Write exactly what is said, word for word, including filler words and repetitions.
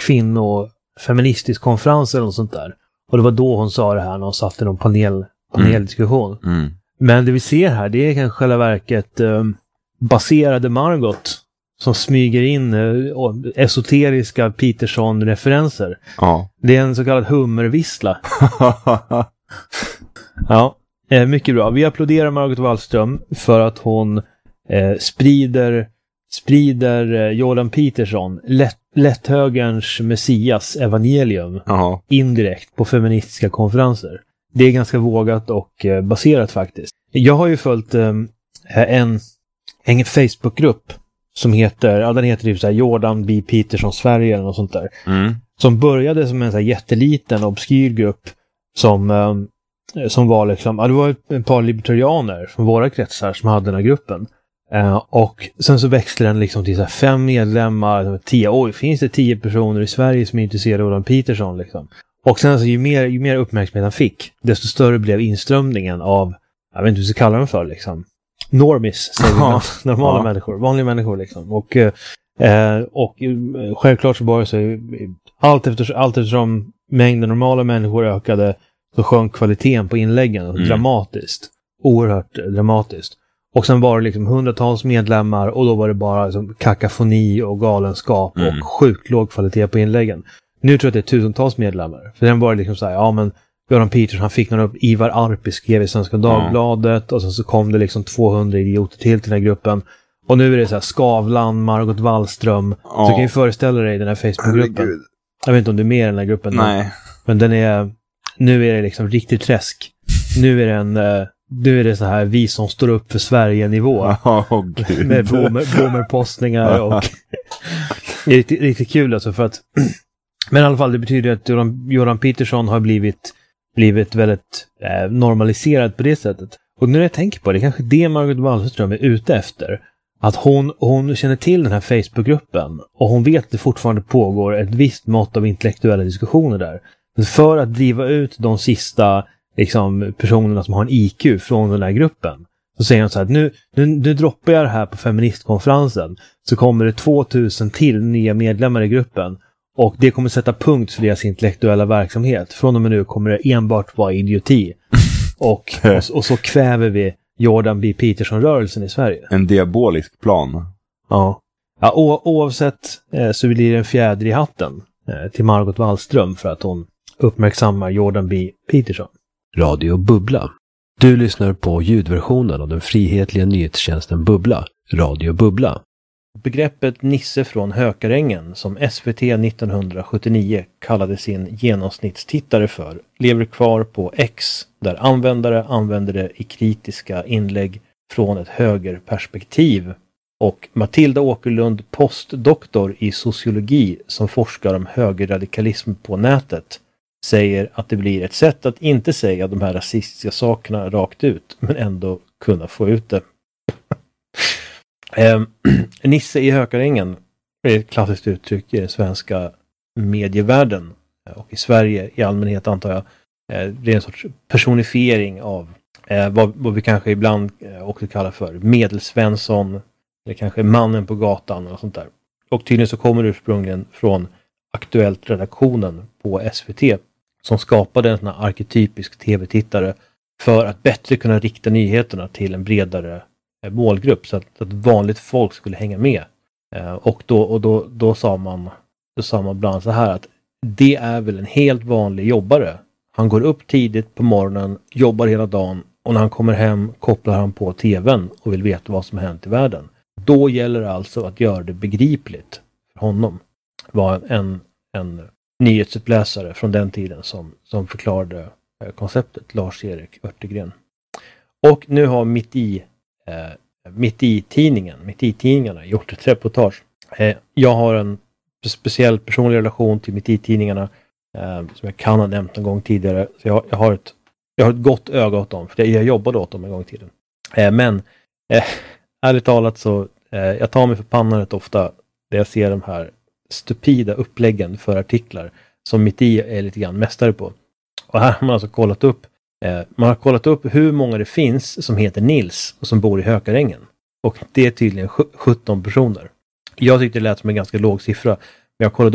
kvinnofeministisk konferens eller något sånt där. Och det var då hon sa det här när hon satt i någon panel, paneldiskussion. Mm. Mm. Men det vi ser här, det är kanske själva verket eh, baserade Margot som smyger in eh, esoteriska Peterson-referenser. Ja. Det är en så kallad hummervissla. Ja, eh, mycket bra. Vi applåderar Margot Wallström för att hon eh, sprider, sprider eh, Jordan Peterson, lätt, lätthögerns messias evangelium, ja. indirekt på feministiska konferenser. Det är ganska vågat och eh, baserat faktiskt. Jag har ju följt eh, en, en Facebookgrupp som heter, ja den heter typ så här Jordan B. Peterson Sverige eller något sånt där. Mm. Som började som en så här jätteliten obskyr grupp som, eh, som var liksom, ja det var ett par libertarianer från våra kretsar som hade den här gruppen. Eh, och sen så växlade den liksom till så här fem medlemmar, tio, oj finns det tio personer i Sverige som är intresserade av Jordan Peterson liksom. Och sen alltså, ju mer, ju mer uppmärksamhet han fick, desto större blev inströmningen av, jag vet inte hur vi ska kalla dem för liksom, normis, säger ja. vi, normala ja. människor, vanliga människor liksom. Och, eh, och självklart så bara så allt, efter, allt eftersom mängden normala människor ökade så sjönk kvaliteten på inläggen mm. dramatiskt, oerhört dramatiskt. Och sen var det liksom hundratals medlemmar och då var det bara liksom kakafoni och galenskap mm. och sjukt låg kvalitet på inläggen. Nu tror jag att det är tusentals medlemmar. För den var det liksom så här, ja men Jordan Peterson han fick någon upp, Ivar Arpi skrev i Svenska Dagbladet mm. och sen så kom det liksom tvåhundra idioter till till den här gruppen. Och nu är det så här Skavlan, Margot Wallström. Mm. Så du kan ju föreställa dig den här Facebookgruppen. Herregud. Jag vet inte om du är med i den här gruppen. Nej. Nu. Men den är, nu är det liksom riktigt träsk. Nu är det en, nu är det så här vi som står upp för Sverige-nivå. Oh, med boomer-postningar och det är riktigt, riktigt kul alltså för att men i alla fall det betyder att Jordan, Jordan Peterson har blivit, blivit väldigt eh, normaliserad på det sättet. Och nu när jag tänker på det, kanske det Margot Wallström är ute efter. Att hon, hon känner till den här Facebookgruppen och hon vet att det fortfarande pågår ett visst mått av intellektuella diskussioner där. Men för att driva ut de sista liksom, personerna som har en I Q från den här gruppen så säger hon så här, nu, nu, nu droppar jag det här på feministkonferensen så kommer det tvåtusen till nya medlemmar i gruppen. Och det kommer sätta punkt för deras intellektuella verksamhet. Från och med nu kommer det enbart vara idioti. Och, och, och så kväver vi Jordan B. Peterson-rörelsen i Sverige. En diabolisk plan. Ja. Ja o- oavsett eh, så blir det en fjäder i hatten eh, till Margot Wallström för att hon uppmärksammar Jordan B. Peterson. Radio Bubbla. Du lyssnar på ljudversionen av den frihetliga nyhetstjänsten Bubbla. Radio Bubbla. Begreppet Nisse från Hökarängen, som S V T nittonhundrasjuttionio kallade sin genomsnittstittare för, lever kvar på X, där användare använder det i kritiska inlägg från ett högerperspektiv. Och Matilda Åkerlund, postdoktor i sociologi som forskar om högerradikalism på nätet, säger att det blir ett sätt att inte säga de här rasistiska sakerna rakt ut, men ändå kunna få ut det. Eh, Nisse i Hökarängen är ett klassiskt uttryck i den svenska medievärlden och i Sverige i allmänhet antar jag. Eh, det är en sorts personifiering av eh, vad, vad vi kanske ibland eh, också kallar för medelsvensson eller kanske mannen på gatan och sånt där. Och tydligen så kommer det ursprungligen från Aktuellt-redaktionen på S V T som skapade en sån här arketypisk tv-tittare för att bättre kunna rikta nyheterna till en bredare målgrupp så att, att vanligt folk skulle hänga med. Eh, och då, och då, då, sa man, då sa man bland annat så här att det är väl en helt vanlig jobbare. Han går upp tidigt på morgonen, jobbar hela dagen och när han kommer hem kopplar han på tvn och vill veta vad som hänt i världen. Då gäller det alltså att göra det begripligt för honom. Det var en, en nyhetsuppläsare från den tiden som, som förklarade konceptet, Lars-Erik Örtegren. Och nu har mitt i Eh, mitt i tidningen, mitt i tidningarna gjort ett reportage. Eh, jag har en speciell personlig relation till mitt i tidningarna eh, som jag kan ha nämnt en gång tidigare. Så jag, jag, har ett, jag har ett gott öga åt dem, för jag, jag jobbade åt dem en gång i tiden. Eh, men eh, ärligt talat så eh, jag tar mig för pannan rätt ofta när jag ser de här stupida uppläggen för artiklar som mitt i är lite grann mästare på. Och här har man alltså kollat upp Man har kollat upp hur många det finns som heter Nils och som bor i Hökarängen. Och det är tydligen sjutton personer. Jag tyckte det lät som en ganska låg siffra. Men jag kollade